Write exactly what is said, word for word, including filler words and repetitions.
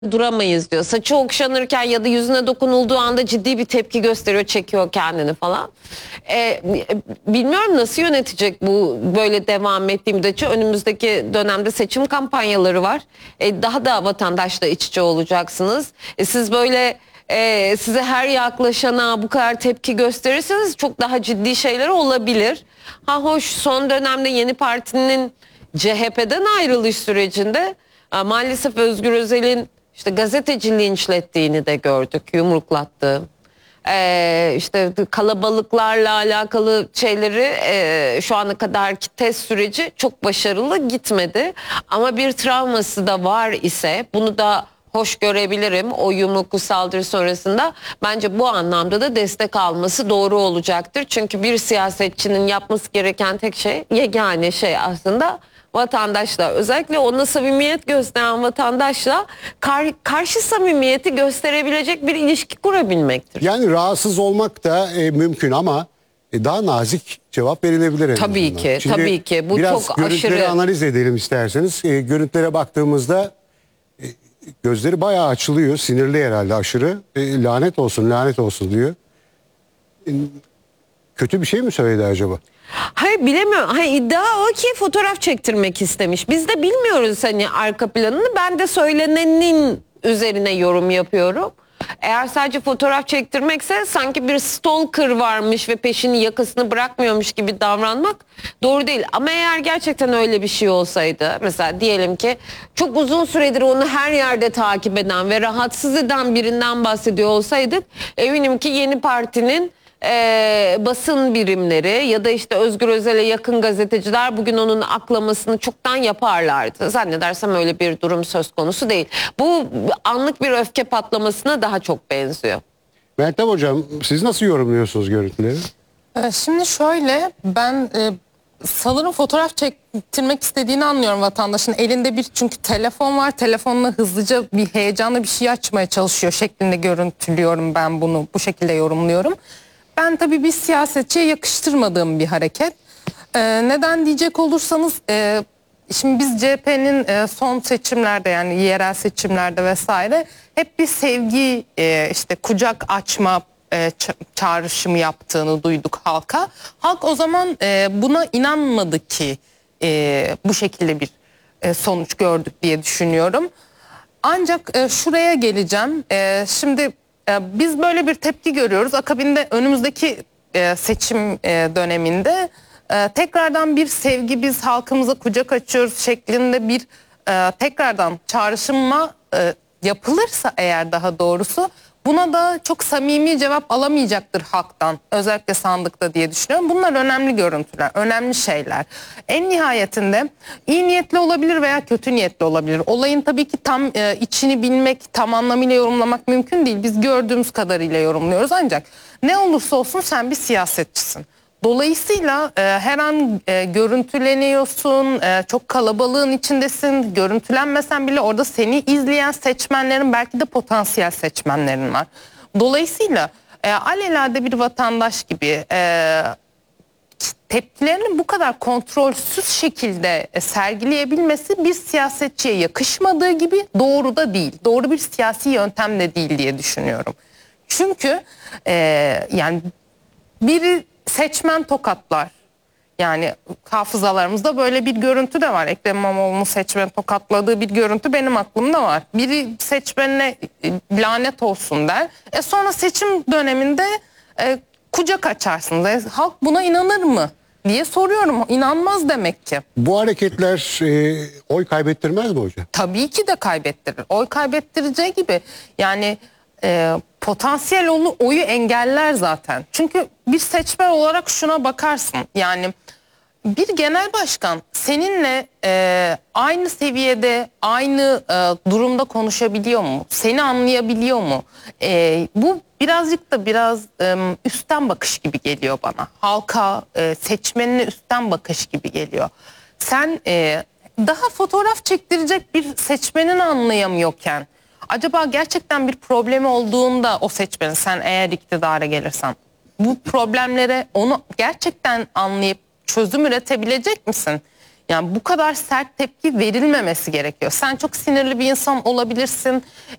duramayız diyor. Saçı okşanırken ya da yüzüne dokunulduğu anda ciddi bir tepki gösteriyor, çekiyor kendini falan. Ee, bilmiyorum nasıl yönetecek bu böyle devam ettiği müddetçe. Önümüzdeki dönemde seçim kampanyaları var. Ee, daha da vatandaşla iç içe olacaksınız. Ee, siz böyle e, size her yaklaşana bu kadar tepki gösterirseniz çok daha ciddi şeyler olabilir. Ha hoş, son dönemde yeni partinin C H P'den ayrılış sürecinde maalesef Özgür Özel'in işte gazeteci linçlettiğini de gördük, yumruklattı. Ee, işte kalabalıklarla alakalı şeyleri e, şu ana kadarki test süreci çok başarılı gitmedi. Ama bir travması da var ise bunu da hoş görebilirim o yumruklu saldırı sonrasında. Bence bu anlamda da destek alması doğru olacaktır. Çünkü bir siyasetçinin yapması gereken tek şey, yegane şey aslında vatandaşla, özellikle ona samimiyet gösteren vatandaşla kar, karşı samimiyeti gösterebilecek bir ilişki kurabilmektir. Yani rahatsız olmak da e, mümkün ama e, daha nazik cevap verilebilir en Tabii azından. ki, Şimdi tabii ki. Bu biraz çok görüntüleri aşırı. analiz edelim isterseniz. E, görüntülere baktığımızda e, gözleri bayağı açılıyor. Sinirli herhalde aşırı. E, lanet olsun, lanet olsun diyor. E, kötü bir şey mi söyledi acaba? Hayır, bilemiyorum. Hayır, iddia o ki fotoğraf çektirmek istemiş. Biz de bilmiyoruz hani arka planını. Ben de söylenenin üzerine yorum yapıyorum. Eğer sadece fotoğraf çektirmekse sanki bir stalker varmış ve peşini, yakasını bırakmıyormuş gibi davranmak doğru değil. Ama eğer gerçekten öyle bir şey olsaydı, mesela diyelim ki çok uzun süredir onu her yerde takip eden ve rahatsız eden birinden bahsediyor olsaydık, eminim ki yeni partinin Ee, basın birimleri ya da işte Özgür Özel'e yakın gazeteciler bugün onun aklamasını çoktan yaparlardı. Zannedersem öyle bir durum söz konusu değil. Bu anlık bir öfke patlamasına daha çok benziyor. Meltem Hocam, siz nasıl yorumluyorsunuz görüntüleri? Şimdi şöyle, ben e, sanırım fotoğraf çektirmek istediğini anlıyorum vatandaşın. Elinde bir çünkü telefon var. Telefonla hızlıca bir heyecanla bir şey açmaya çalışıyor şeklinde görüntülüyorum ben bunu. Bu şekilde yorumluyorum. Ben tabii bir siyasetçiye yakıştırmadığım bir hareket. Ee, neden diyecek olursanız e, şimdi biz C H P'nin e, son seçimlerde, yani yerel seçimlerde vesaire hep bir sevgi, e, işte kucak açma e, çağrışımı yaptığını duyduk halka. Halk o zaman e, buna inanmadı ki e, bu şekilde bir e, sonuç gördük diye düşünüyorum. Ancak e, şuraya geleceğim. E, şimdi e, biz böyle bir tepki görüyoruz. Akabinde önümüzdeki e, seçim e, döneminde e, tekrardan bir sevgi, biz halkımıza kucak açıyoruz şeklinde bir e, tekrardan çağrışımla e, yapılırsa eğer, daha doğrusu buna da çok samimi cevap alamayacaktır halktan, özellikle sandıkta diye düşünüyorum. Bunlar önemli görüntüler, önemli şeyler. En nihayetinde iyi niyetli olabilir veya kötü niyetli olabilir. Olayın tabii ki tam e, içini bilmek, tam anlamıyla yorumlamak mümkün değil. Biz gördüğümüz kadarıyla yorumluyoruz, ancak ne olursa olsun sen bir siyasetçisin. Dolayısıyla e, her an e, görüntüleniyorsun, e, çok kalabalığın içindesin, görüntülenmesen bile orada seni izleyen seçmenlerin, belki de potansiyel seçmenlerin var. Dolayısıyla e, alelade bir vatandaş gibi e, tepkilerini bu kadar kontrolsüz şekilde e, sergileyebilmesi bir siyasetçiye yakışmadığı gibi doğru da değil. Doğru bir siyasi yöntem de değil diye düşünüyorum. Çünkü e, yani biri seçmen tokatlar. Yani hafızalarımızda böyle bir görüntü de var. Ekrem İmamoğlu'nun seçmen tokatladığı bir görüntü benim aklımda var. Biri seçmenine lanet olsun der. E sonra seçim döneminde e, kucak açarsınız. E, halk buna inanır mı diye soruyorum. İnanmaz demek ki. Bu hareketler e, oy kaybettirmez mi hocam? Tabii ki de kaybettirir. Oy kaybettireceği gibi yani e, potansiyel oyu engeller zaten. Çünkü bir seçmen olarak şuna bakarsın. Yani bir genel başkan seninle e, aynı seviyede, aynı e, durumda konuşabiliyor mu? Seni anlayabiliyor mu? E, bu birazcık da biraz e, üstten bakış gibi geliyor bana. Halka, e, seçmenine üstten bakış gibi geliyor. Sen e, daha fotoğraf çektirecek bir seçmenin anlayamıyorken, acaba gerçekten bir problemi olduğunda o seçmenin, sen eğer iktidara gelirsen, bu problemlere onu gerçekten anlayıp çözüm üretebilecek misin? Yani bu kadar sert tepki verilmemesi gerekiyor. Sen çok sinirli bir insan olabilirsin.